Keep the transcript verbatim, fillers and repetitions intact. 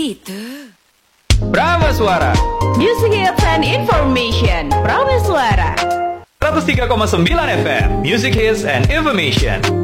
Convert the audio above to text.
gitu. Prameswara Music Hits and Information. Prameswara seratus tiga koma sembilan F M Music Hits and Information.